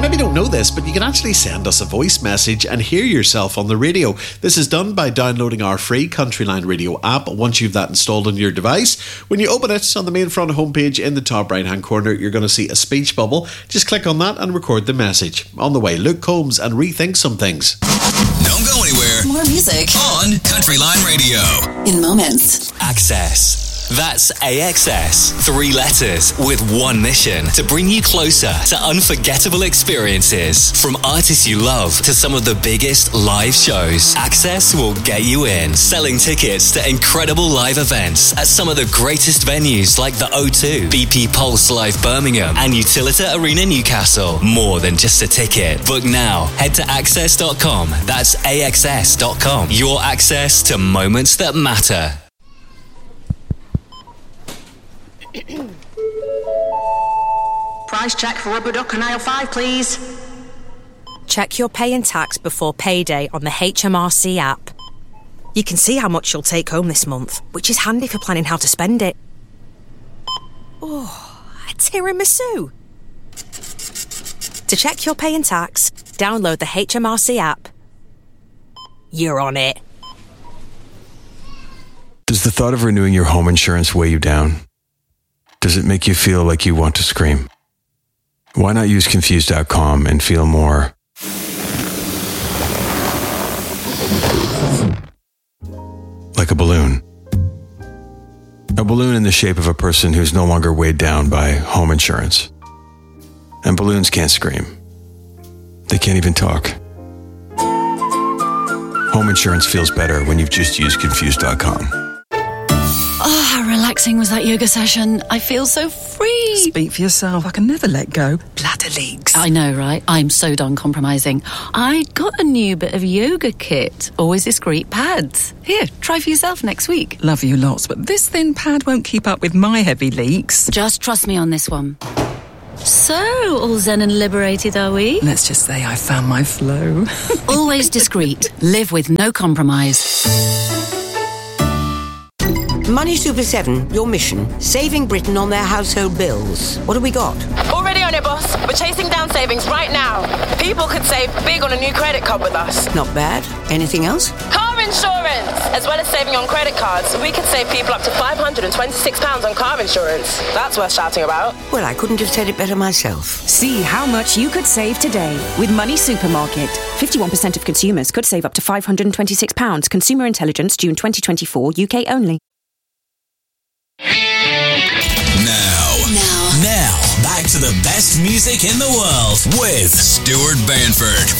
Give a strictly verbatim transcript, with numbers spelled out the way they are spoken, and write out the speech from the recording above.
maybe don't know this, but you can actually send us a voice message and hear yourself on the radio. This is done by downloading our free Countryline Radio app once you've that installed on your device. When you open it, on the main front homepage in the top right hand corner, you're going to see a speech bubble. Just click on that and record the message. On the way, Luke Combs and Rethink Some Things. Don't go anywhere. More music on Countryline Radio. In moments. Access. That's A X S. Three letters with one mission: to bring you closer to unforgettable experiences. From artists you love to some of the biggest live shows, Access will get you in. Selling tickets to incredible live events at some of the greatest venues like the O two, B P Pulse Live Birmingham, and Utilita Arena Newcastle. More than just a ticket. Book now. Head to access dot com. That's A X S dot com. Your access to moments that matter. Price check for rubber duck and aisle five, please. Check your pay and tax before payday on the H M R C app. You can see how much you'll take home this month, which is handy for planning how to spend it. Oh, a tiramisu. To check your pay and tax, download the H M R C app. You're on it. Does the thought of renewing your home insurance weigh you down? Does it make you feel like you want to scream? Why not use Confused dot com and feel more like a balloon? A balloon in the shape of a person who's no longer weighed down by home insurance. And balloons can't scream. They can't even talk. Home insurance feels better when you've just used Confused dot com. Oh, how relaxing was that yoga session. I feel so free. Speak for yourself. I can never let go. Bladder leaks. I know, right? I'm so done compromising. I got a new bit of yoga kit. Always discreet pads. Here, try for yourself next week. Love you lots, but this thin pad won't keep up with my heavy leaks. Just trust me on this one. So, all zen and liberated, are we? Let's just say I found my flow. Always discreet. Live with no compromise. Money Super seven, your mission, saving Britain on their household bills. What have we got? Already on it, boss. We're chasing down savings right now. People could save big on a new credit card with us. Not bad. Anything else? Car insurance! As well as saving on credit cards, we could save people up to five hundred twenty-six pounds on car insurance. That's worth shouting about. Well, I couldn't have said it better myself. See how much you could save today with Money Supermarket. fifty-one percent of consumers could save up to five hundred twenty-six pounds. Consumer Intelligence, June twenty twenty-four, U K only. Now, now, now, back to the best music in the world with Stuart Banford